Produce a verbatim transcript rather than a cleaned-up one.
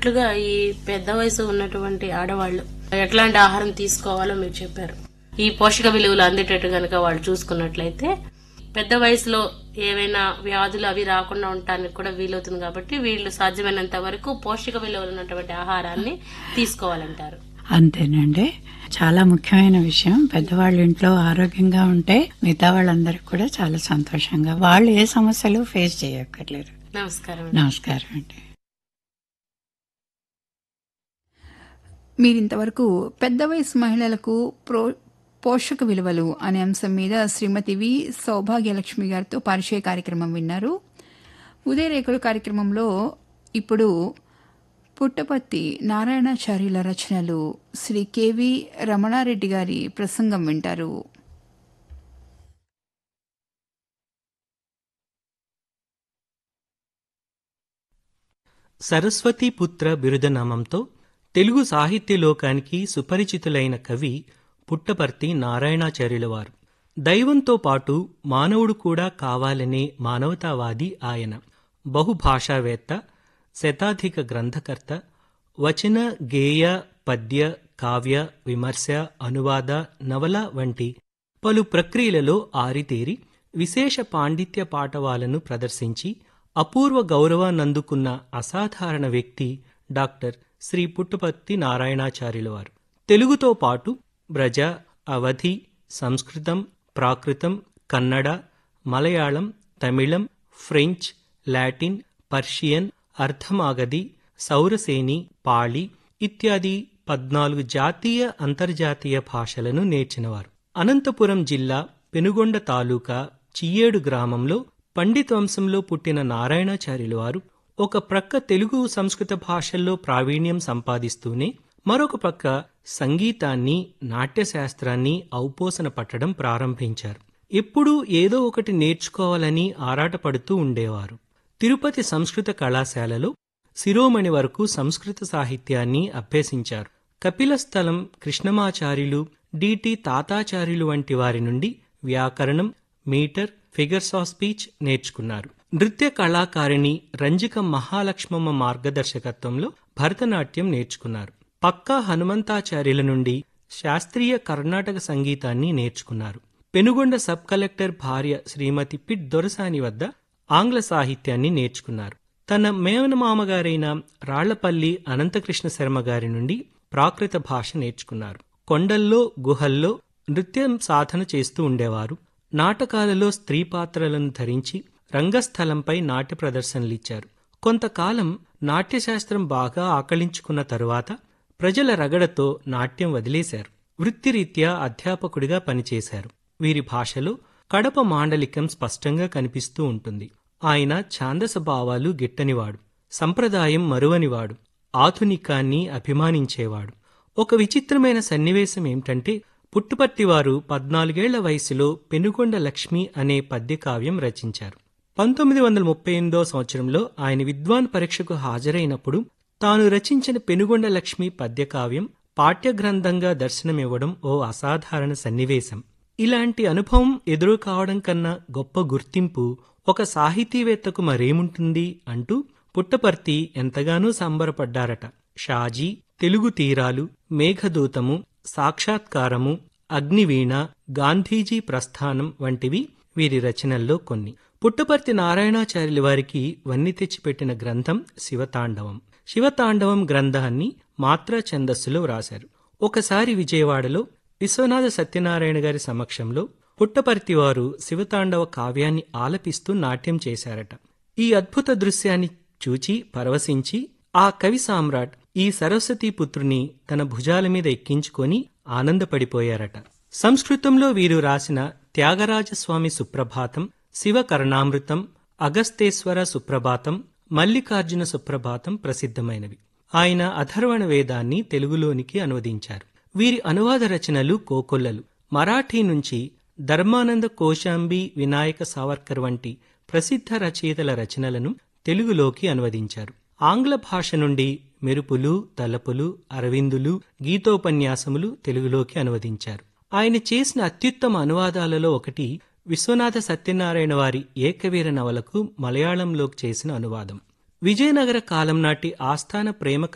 అన్నట్లుగా ఈ పెద్ద వయసు ఉన్నటువంటి ఆడవాళ్లు ఎట్లాంటి ఆహారం తీసుకోవాలో మీరు చెప్పారు. ఈ పోషక విలువలు అందేటట్టు గనక వాళ్ళు చూసుకున్నట్లయితే పెద్ద వయసులో ఏవైనా వ్యాధులు అవి రాకుండా ఉండటానికి కూడా వీలవుతుంది. కాబట్టి వీళ్ళు సాధ్యమైనంత వరకు పోషక విలువలు ఉన్నటువంటి ఆహారాన్ని తీసుకోవాలంటారు. అంతేనండి, చాలా ముఖ్యమైన విషయం. పెద్దవాళ్ళు ఇంట్లో ఆరోగ్యంగా ఉంటే మిగతా వాళ్ళందరికీ కూడా చాలా సంతోషంగా, వాళ్ళు ఏ సమస్యలు ఫేస్ చేయక్కర్లేరు. నమస్కారం. నమస్కారం అండి. మీరింతవరకు పెద్ద వయసు మహిళలకు ప్రో పోషక విలువలు అనే అంశం మీద శ్రీమతి వి సౌభాగ్యలక్ష్మి గారితో పరిచయ కార్యక్రమం విన్నారు. ఉదయరేఖలు కార్యక్రమంలో ఇప్పుడు పుట్టపర్తి నారాయణాచార్యుల రచనలు శ్రీ కెవి రమణారెడ్డి గారి ప్రసంగం వింటారు. సరస్వతీపుత్ర బిరుదనామంతో తెలుగు సాహిత్య లోకానికి సుపరిచితులైన కవి పుట్టపర్తి నారాయణాచార్యుల వారు. దైవంతో పాటు మానవుడు కూడా కావాలనే మానవతావాది ఆయన. బహుభాషావేత్త, శతాధిక గ్రంథకర్త, వచన, గేయ, పద్య, కావ్య, విమర్శ, అనువాద, నవల వంటి పలు ప్రక్రియలలో ఆరితేరి విశేష పాండిత్య పాటవాలను ప్రదర్శించి అపూర్వ గౌరవాన్నందుకున్న అసాధారణ వ్యక్తి డాక్టర్ శ్రీ పుట్టపర్తి నారాయణాచార్యుల వారు. తెలుగుతో పాటు బ్రజ, అవధి, సంస్కృతం, ప్రాకృతం, కన్నడ, మలయాళం, తమిళం, ఫ్రెంచ్, లాటిన్, పర్షియన్, అర్ధమాగధి, సౌరసేని, పాళి ఇత్యాది పద్నాలుగు జాతీయ, అంతర్జాతీయ భాషలను నేర్చినవారు. అనంతపురం జిల్లా పెనుగొండ తాలూకా చియ్యేడు గ్రామంలో పండిత వంశంలో పుట్టిన నారాయణాచార్యుల వారు ఒక ప్రక్క తెలుగు, సంస్కృత భాషల్లో ప్రావీణ్యం సంపాదిస్తూనే మరొక పక్క సంగీతాన్ని, నాట్యశాస్త్రాన్ని ఔపోసన పట్టడం ప్రారంభించారు. ఎప్పుడూ ఏదో ఒకటి నేర్చుకోవాలని ఆరాటపడుతూ ఉండేవారు. తిరుపతి సంస్కృత కళాశాలలో శిరోమణి వరకు సంస్కృత సాహిత్యాన్ని అభ్యసించారు. కపిలస్థలం కృష్ణమాచార్యులు, డిటి తాతాచార్యులు వంటి వారి నుండి వ్యాకరణం, మీటర్, ఫిగర్స్ ఆఫ్ స్పీచ్ నేర్చుకున్నారు. నృత్య కళాకారిణి రంజిక మహాలక్ష్మమ్మ మార్గదర్శకత్వంలో భరతనాట్యం నేర్చుకున్నారు. పక్కా హనుమంతాచార్యుల నుండి శాస్త్రీయ కర్ణాటక సంగీతాన్ని నేర్చుకున్నారు. పెనుగొండ సబ్ కలెక్టర్ భార్య శ్రీమతి పిట్ దొరసాని వద్ద ఆంగ్ల సాహిత్యాన్ని నేర్చుకున్నారు. తన మేనమామగారైన రాళ్లపల్లి అనంతకృష్ణ శర్మ గారి నుండి ప్రాకృత భాష నేర్చుకున్నారు. కొండల్లో, గుహల్లో నృత్యం సాధన చేస్తూ ఉండేవారు. నాటకాలలో స్త్రీ పాత్రలను ధరించి రంగస్థలంపై నాట్య ప్రదర్శనలిచ్చారు. కొంతకాలం నాట్యశాస్త్రం బాగా ఆకళించుకున్న తరువాత ప్రజల రగడతో నాట్యం వదిలేశారు. వృత్తిరీత్యా అధ్యాపకుడిగా పనిచేశారు. వీరి భాషలో కడప మాండలికం స్పష్టంగా కనిపిస్తూ ఉంటుంది. ఆయన ఛాందస భావాలు గిట్టనివాడు, సంప్రదాయం మరువనివాడు, ఆధునికాన్ని అభిమానించేవాడు. ఒక విచిత్రమైన సన్నివేశం ఏమిటంటే, పుట్టుపర్తివారు పద్నాలుగేళ్ల వయసులో పెనుగొండ లక్ష్మి అనే పద్యకావ్యం రచించారు. పంతొమ్మిది వందల ముప్పై ఎనిమిదో సంవత్సరంలో ఆయన విద్వాన్ పరీక్షకు హాజరైనప్పుడు తాను రచించిన పెనుగొండ లక్ష్మి పద్యకావ్యం పాఠ్యగ్రంథంగా దర్శనమివ్వడం ఓ అసాధారణ సన్నివేశం. ఇలాంటి అనుభవం ఎదురు కావడం కన్నా గొప్ప గుర్తింపు ఒక సాహితీవేత్తకు మరేముంటుంది అంటూ పుట్టపర్తి ఎంతగానో సంబరపడ్డారట. షాజీ, తెలుగు తీరాలు, మేఘదూతము, సాక్షాత్కారము, అగ్నివీణ, గాంధీజీ ప్రస్థానం వంటివి వీరి రచనల్లో కొన్ని. పుట్టపర్తి నారాయణాచార్యుల వారికి వన్ని తెచ్చిపెట్టిన గ్రంథం శివతాండవం. శివతాండవం గ్రంథాన్ని మాత్రా ఛందస్సులో వ్రాశారు. ఒకసారి విజయవాడలో విశ్వనాథ సత్యనారాయణ గారి సమక్షంలో పుట్టపర్తి వారు శివతాండవ కావ్యాన్ని ఆలపిస్తూ నాట్యం చేశారట. ఈ అద్భుత దృశ్యాన్ని చూచి పరవశించి ఆ కవి సామ్రాట్ ఈ సరస్వతీ పుత్రుని తన భుజాల మీద ఎక్కించుకొని ఆనందపడిపోయారట. సంస్కృతంలో వీరు రాసిన త్యాగరాజస్వామి సుప్రభాతం, శివకర్ణామృతం, అగస్తేశ్వర సుప్రభాతం, మల్లికార్జున సుప్రభాతం ప్రసిద్ధమైనవి. ఆయన అథర్వణ వేదాన్ని తెలుగులోనికి అనువదించారు. వీరి అనువాద రచనలు కోకొల్లలు. మరాఠీ నుంచి ధర్మానంద కోశాంబి, వినాయక సావర్కర్ వంటి ప్రసిద్ధ రచయితల రచనలను తెలుగులోకి అనువదించారు. ఆంగ్ల భాష నుండి మెరుపులు, తలపులు, అరవిందులు, గీతోపన్యాసములు తెలుగులోకి అనువదించారు. ఆయన చేసిన అత్యుత్తమ అనువాదాలలో ఒకటి విశ్వనాథ సత్యనారాయణ వారి ఏకవీర నవలకు మలయాళంలోకి చేసిన అనువాదం. విజయనగర కాలం నాటి ఆస్థాన ప్రేమ